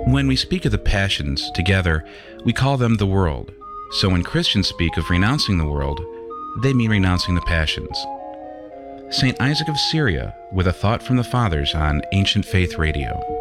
When we speak of the passions together, we call them the world. So when Christians speak of renouncing the world, they mean renouncing the passions. St. Isaac of Syria with a thought from the Fathers on Ancient Faith Radio.